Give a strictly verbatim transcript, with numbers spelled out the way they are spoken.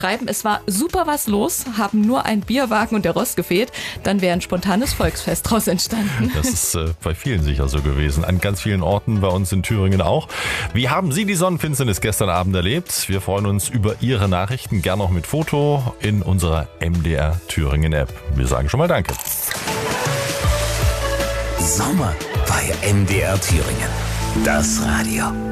schreiben, es war super was los, haben nur ein Bierwagen und der Rost gefehlt, dann wäre ein spontanes Volksfest draus entstanden. Das ist äh, bei vielen sicher so gewesen, an ganz vielen Orten, bei uns in Thüringen auch. Wie haben Sie die Sonnenfinsternis gestern Abend erlebt? Wir freuen uns über Ihre Nachrichten, gern auch mit Foto in unserer M D R Thüringen App. Wir sagen schon mal Danke. Sommer bei M D R Thüringen. Das Radio.